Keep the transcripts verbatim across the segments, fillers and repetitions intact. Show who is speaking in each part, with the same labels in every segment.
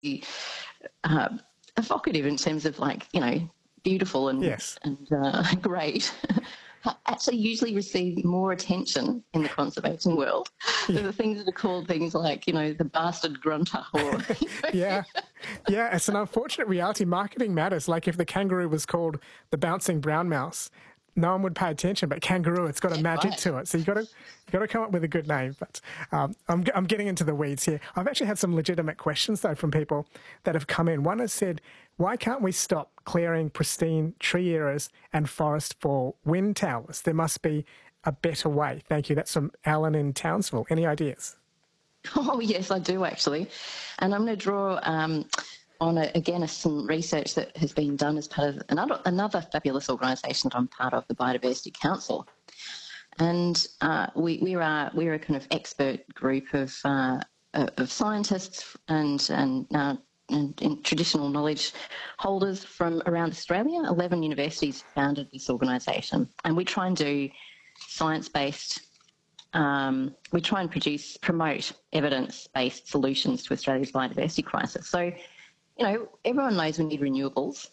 Speaker 1: uh, evocative in terms of, like, you know, beautiful and,
Speaker 2: yes.
Speaker 1: and uh, great, actually usually receive more attention in the conservation world
Speaker 2: Yeah.
Speaker 1: than the things that are called things like, you know, the bastard grunter or...
Speaker 2: yeah. Yeah, it's an unfortunate reality. Marketing matters. Like if the kangaroo was called the bouncing brown mouse, no one would pay attention, but kangaroo, it's got a magic
Speaker 1: Right.
Speaker 2: to it. So you got to you got to come up with a good name. But um, I'm I'm getting into the weeds here. I've actually had some legitimate questions though from people that have come in. One has said, "Why can't we stop clearing pristine tree areas and forest for wind towers? There must be a better way." Thank you. That's from Alan in Townsville. Any ideas?
Speaker 1: Oh, yes, I do actually. And I'm going to draw um, on, a, again, a, some research that has been done as part of another, another fabulous organisation that I'm part of, the Biodiversity Council. And uh, we, we are we're a kind of expert group of uh, of scientists and and, uh, and, and traditional knowledge holders from around Australia. eleven universities founded this organisation, and we try and do science-based. Um, we try and produce, promote evidence-based solutions to Australia's biodiversity crisis. So, you know, everyone knows we need renewables.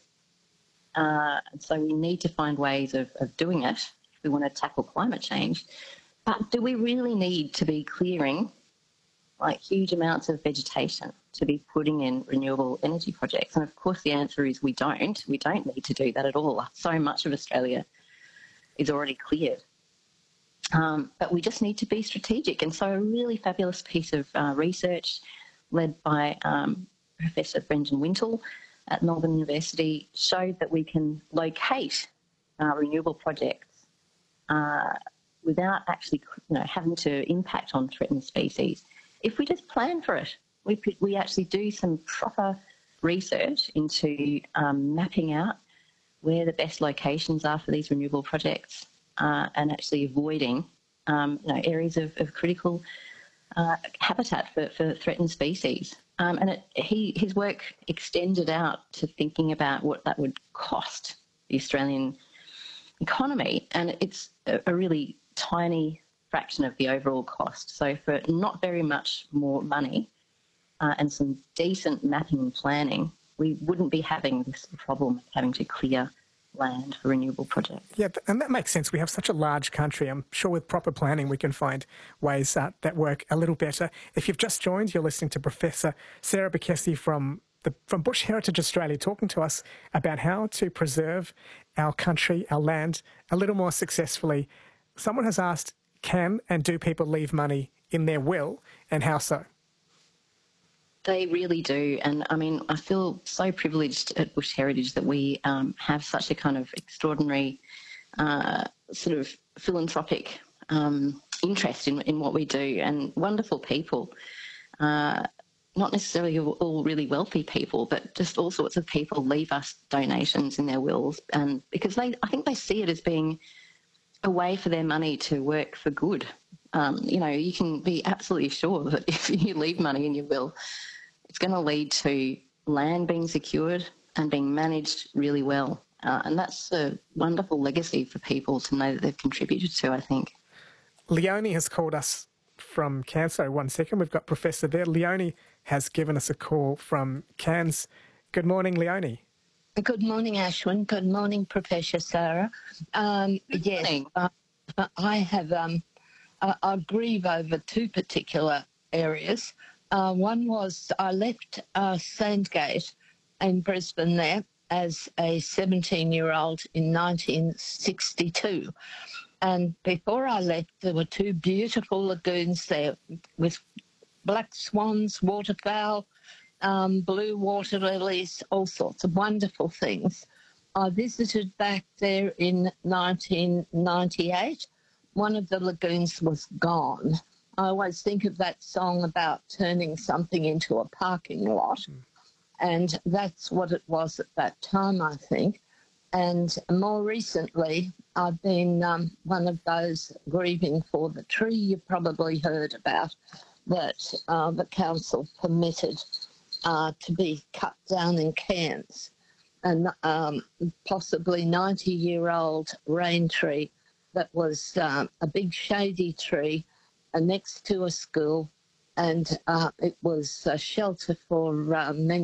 Speaker 1: Uh, so we need to find ways of, of doing it if we want to tackle climate change. But do we really need to be clearing like huge amounts of vegetation to be putting in renewable energy projects? And of course the answer is we don't. We don't need to do that at all. So much of Australia is already cleared. Um, but we just need to be strategic. And so a really fabulous piece of uh, research led by um, Professor Brendan Wintle at Melbourne University showed that we can locate uh, renewable projects uh, without actually, you know, having to impact on threatened species if we just plan for it. We, we actually do some proper research into um, mapping out where the best locations are for these renewable projects. Uh, and actually avoiding um, you know, areas of, of critical uh, habitat for, for threatened species. Um, and it, he, his work extended out to thinking about what that would cost the Australian economy. And it's a, a really tiny fraction of the overall cost. So for not very much more money uh, and some decent mapping and planning, we wouldn't be having this problem of having to clear land for renewable projects.
Speaker 2: Yeah, and that makes sense. We have such a large country. I'm sure with proper planning we can find ways uh, that work a little better. If you've just joined, you're listening to Professor Sarah Bekesie from the, from Bush Heritage Australia talking to us about how to preserve our country, our land, a little more successfully. Someone has asked, can and do people leave money in their will, and how so?
Speaker 1: They really do. And I mean, I feel so privileged at Bush Heritage that we um, have such a kind of extraordinary uh, sort of philanthropic um, interest in, in what we do, and wonderful people, uh, not necessarily all, all really wealthy people, but just all sorts of people leave us donations in their wills, and because they, I think they see it as being a way for their money to work for good. Um, you know, you can be absolutely sure that if you leave money in your will, it's going to lead to land being secured and being managed really well. Uh, and that's a wonderful legacy for people to know that they've contributed to, I think.
Speaker 2: Leonie has called us from Cairns. So one second, we've got Professor there. Leonie has given us a call from Cairns. Good morning, Leonie.
Speaker 3: Good morning, Ashwin. Good morning, Professor Sarah. Um,
Speaker 1: Good
Speaker 3: yes,
Speaker 1: morning.
Speaker 3: Uh, I have, um, I, I grieve over two particular areas. Uh, one was I left uh, Sandgate in Brisbane there as a seventeen-year-old in nineteen sixty-two. And before I left, there were two beautiful lagoons there with black swans, waterfowl, um, blue water lilies, all sorts of wonderful things. I visited back there in nineteen ninety-eight. One of the lagoons was gone. I always think of that song about turning something into a parking lot, mm. and that's what it was at that time, I think. And more recently, I've been um, one of those grieving for the tree you've probably heard about that uh, the council permitted uh, to be cut down in Cairns, and um, possibly ninety-year-old rain tree that was um, a big shady tree uh, next to a school, and uh, it was a shelter for uh, many